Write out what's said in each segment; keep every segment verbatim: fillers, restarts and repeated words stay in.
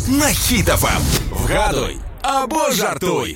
на Хіт еф ем. Вгадуй або жартуй.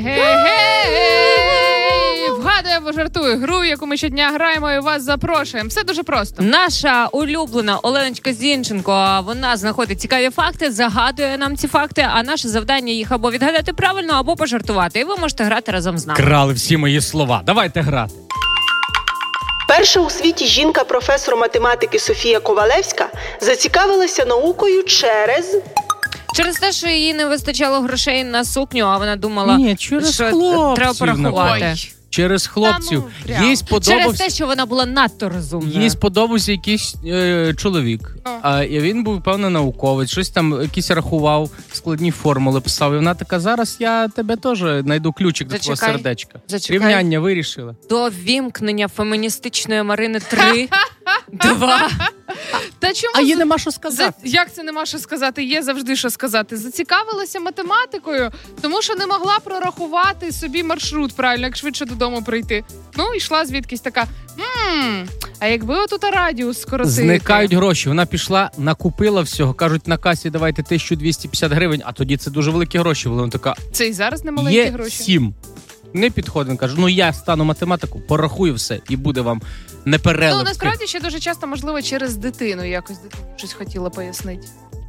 Егегей! Вгадуй або жартуй. Гру, яку ми щодня граємо і вас запрошуємо. Все дуже просто. Наша улюблена Оленочка Зінченко, вона знаходить цікаві факти, загадує нам ці факти, а наше завдання їх або відгадати правильно, або пожартувати. І ви можете грати разом з нами. Крали всі мої слова. Давайте грати. Перша у світі жінка-професор математики Софія Ковалевська зацікавилася наукою через... Через те, що їй не вистачало грошей на сукню, а вона думала, Ні, через що хлопців, треба порахувати. Ой. Через хлопців. Та ну, Їй сподобався... Через те, що вона була надто розумна. Їй сподобався якийсь е, чоловік. А, і він був, певно, науковець. Щось там якийсь рахував, складні формули писав. І вона така, зараз я тебе теж знайду ключик до твого сердечка. Зачекай. Рівняння вирішила. До вімкнення феміністичної Марини три, два. Та чому? А їй нема що сказати. За... Як це нема що сказати? Є завжди що сказати. Зацікавилася математикою, тому що не могла прорахувати собі маршрут правильно, як швидше додому прийти. Ну, йшла звідкись така, ммм, а якби отут радіус скоротити? Зникають гроші. Вона пішла, накупила всього. Кажуть, на касі давайте тисячу двісті п'ятдесят гривень, а тоді це дуже великі гроші. Вона така, це і зараз не маленькі є гроші. сім. Не підходить, каже, ну я стану математику, порахую все і буде вам непереливки. Ну, насправді ще дуже часто, можливо, через дитину якось дитині щось хотіла пояснити.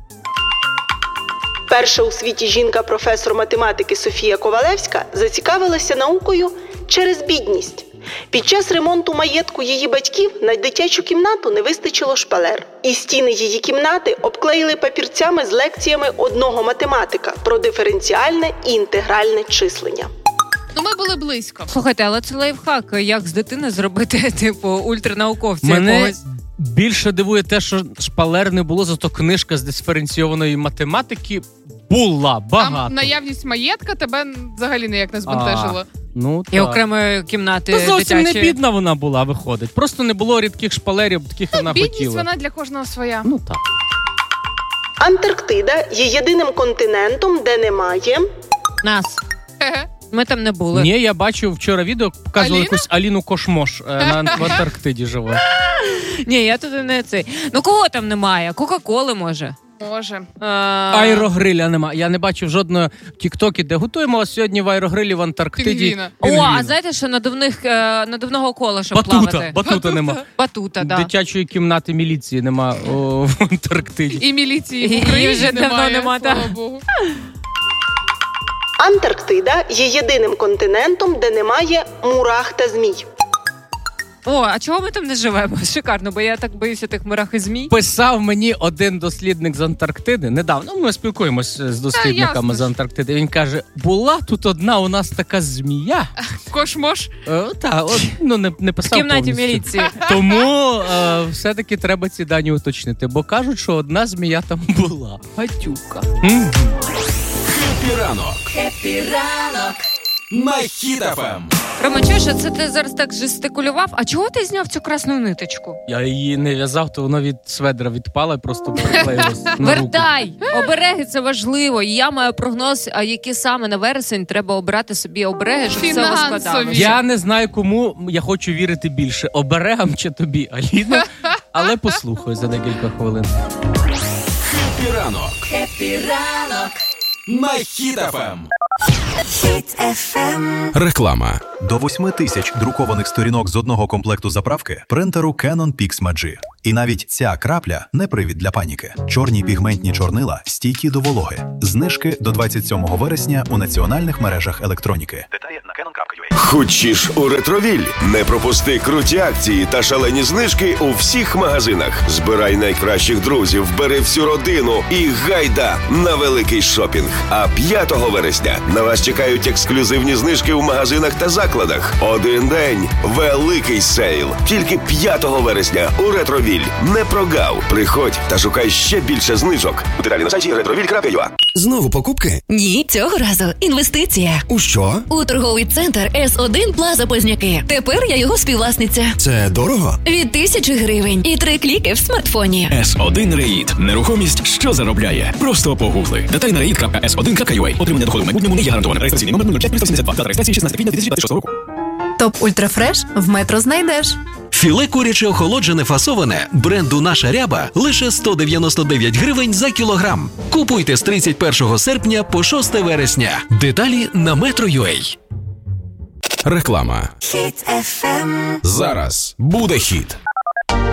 Перша у світі жінка-професор математики Софія Ковалевська зацікавилася наукою через бідність. Під час ремонту маєтку її батьків на дитячу кімнату не вистачило шпалер. І стіни її кімнати обклеїли папірцями з лекціями одного математика про диференціальне і інтегральне числення. Ну, ми були близько. Слухайте, але це лайфхак, як з дитини зробити, типу, ультранауковця Мене якогось. Більше дивує те, що шпалер не було, зато книжка з диференційованої математики була багато. А наявність маєтка тебе взагалі ніяк не збентежило. А, ну, І так. окремої кімнати Та зовсім дитячої. не бідна вона була, виходить. Просто не було рідких шпалерів, таких Ну, вона бідність, хотіла. вона для кожного своя. Ну так. Антарктида є єдиним континентом, де немає... Нас. Хе-хе. Ми там не були. Ні, я бачив вчора відео, показували Аліна? якусь Аліну Кошмош е, на, в Антарктиді живе. Ні, я туди не цей. Ну кого там немає? Кока-коли, може? Може. А... Аерогриля немає. Я не бачив жодного тіктокі, де готуємо сьогодні в аерогрилі в Антарктиді. Пінгвіна. О, а знаєте, що надувних, е, надувного кола, щоб Батута, плавати? батута нема. Батута, да. Дитячої кімнати міліції нема о, в Антарктиді. І міліції в Її Україні вже давно немає, нема, слава так. Богу. Антарктида є єдиним континентом, де немає мурах та змій. О, а чого ми там не живемо? Шикарно, бо я так боюся тих мурах і змій. Писав мені один дослідник з Антарктиди недавно. Ми спілкуємося з дослідниками ясно з Антарктиди. Він каже, була тут одна у нас така змія. Кошмош. Е, та, от, ну не, не В писав кімнаті повністю. міліції. Тому е, все-таки треба ці дані уточнити, бо кажуть, що одна змія там була. Гатюка. М-м. Хеппі ранок. Хеппі ранок. На Хіт еф ем. Рома, чуєш, а це ти зараз так жестикулював? А чого ти зняв цю красну ниточку? Я її не в'язав, то воно від сведра відпало і просто приклеїлось на руку. Вертай! Обереги – це важливо. І я маю прогноз, а які саме на вересень треба обрати собі обереги, щоб все Фінансові. розкладалося. Я не знаю, кому я хочу вірити більше. Оберегам чи тобі, Аліно, але послухаю за декілька хвилин. Хеппі ранок. Хеппі ранок. На Хіт еф ем. Хіт еф ем. Реклама. До восьми тисяч друкованих сторінок з одного комплекту заправки принтеру Canon Pixma G. І навіть ця крапля не привід для паніки. Чорні пігментні чорнила стійкі до вологи. Знижки до двадцять сьомого вересня у національних мережах електроніки. Деталі на canon крапка ю а. Хочеш у Ретровіль? Не пропусти круті акції та шалені знижки у всіх магазинах. Збирай найкращих друзів, бери всю родину і гайда на великий шопінг. А п'ятого вересня на вас чекають ексклюзивні знижки в магазинах та закладах. Один день – великий сейл. Тільки п'ятого вересня у Ретровіль. Не прогав. Приходь та шукай ще більше знижок. Деталі на сайті ретровіль крапка ю а. Знову покупки? Ні, цього разу інвестиція. У що? У торговий центр ес один Плаза Позняки. Тепер я його співвласниця. Це дорого? Від тисячі гривень і три кліки в смартфоні. ес один Реїд. Нерухомість, що заробляє. Просто погугли. Деталі на реїд крапка ес один крапка ю а. Отримання доходу в майбутньому не є гарантоване. Реєстраційний номер нуль п'ять триста сімдесят два. Дата реєстрації шістнадцяте квітня дві тисячі двадцять шостого року. Топ Ультрафреш в Метро знайдеш. Філе куряче охолоджене фасоване бренду «Наша ряба» лише сто дев'яносто дев'ять гривень за кілограм. Купуйте з тридцять першого серпня по шосте вересня. Деталі на Metro.ua. Реклама. Хіт еф ем. Зараз буде хіт.